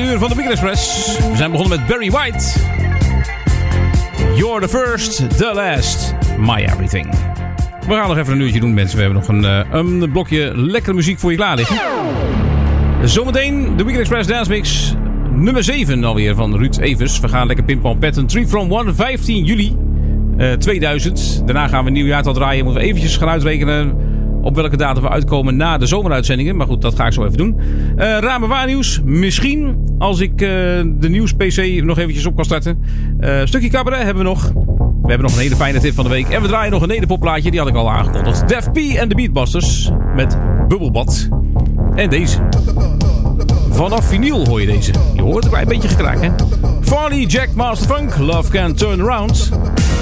uur van de Weekend Express. We zijn begonnen met Barry White. You're the first, the last, my everything. We gaan nog even een uurtje doen, mensen. We hebben nog een blokje lekkere muziek voor je klaar liggen. Zometeen de Weekend Express Dance Mix nummer 7 alweer van Ruud Evers. We gaan lekker pingpongpetten. 3 from 1, 15 juli 2000. Daarna gaan we een nieuwjaartal draaien. Moeten we eventjes gaan uitrekenen op welke datum we uitkomen na de zomeruitzendingen. Maar goed, dat ga ik zo even doen. Raar maar waar nieuws. Misschien als ik de nieuws-PC nog eventjes op kan starten. Stukje cabaret hebben we nog. We hebben nog een hele fijne tip van de week. En we draaien nog een nederpopplaatje. Die had ik al aangekondigd. Def P en de Beatbusters met Bubbelbad. En deze. Vanaf vinyl hoor je deze. Je hoort het een beetje gekraakt, hè? Farley, Jack, Master Funk. Love Can Turn Around.